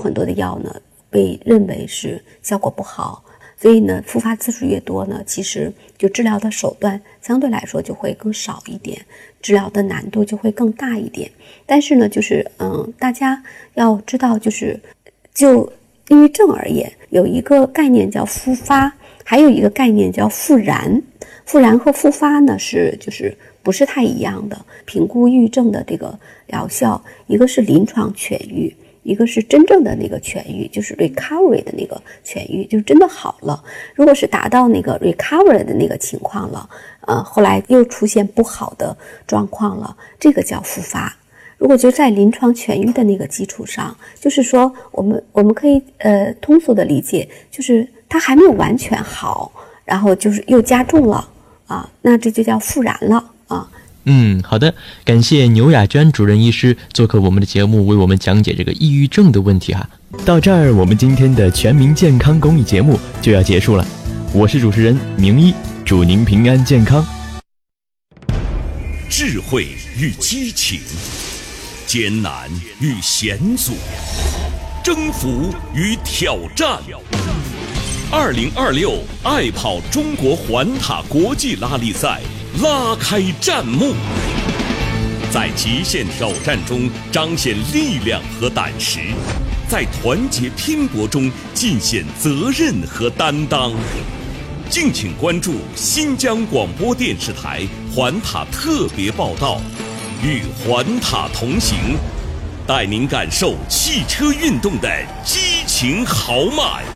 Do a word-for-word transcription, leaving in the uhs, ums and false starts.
很多的药呢被认为是效果不好，所以呢复发次数越多呢，其实就治疗的手段相对来说就会更少一点，治疗的难度就会更大一点。但是呢就是嗯，大家要知道，就是就抑郁症而言，有一个概念叫复发，还有一个概念叫复燃。复燃和复发呢是就是不是太一样的。评估抑郁症的这个疗效，一个是临床痊愈，一个是真正的那个痊愈，就是 recovery 的那个痊愈，就是真的好了。如果是达到那个 recovery 的那个情况了，呃，后来又出现不好的状况了，这个叫复发。如果就在临床痊愈的那个基础上，就是说我们我们可以呃通俗的理解，就是它还没有完全好，然后就是又加重了啊，那这就叫复燃了啊。 嗯，好的，感谢牛雅娟主任医师做客我们的节目，为我们讲解这个抑郁症的问题哈。到这儿，我们今天的全民健康公益节目就要结束了。我是主持人明一，祝您平安健康。 智慧与激情，艰难与险阻，征服与挑战。二零二六爱跑中国环塔国际拉力赛拉开战幕，在极限挑战中彰显力量和胆识，在团结拼搏中尽显责任和担当。敬请关注新疆广播电视台环塔特别报道，与环塔同行，带您感受汽车运动的激情豪迈。